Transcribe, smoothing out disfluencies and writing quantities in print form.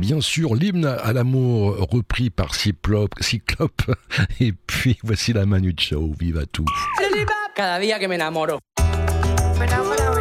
bien sûr l'hymne à l'amour repris par Cyclope. Et puis voici la Manu Chao, vive à tout. Cada día que me enamoro.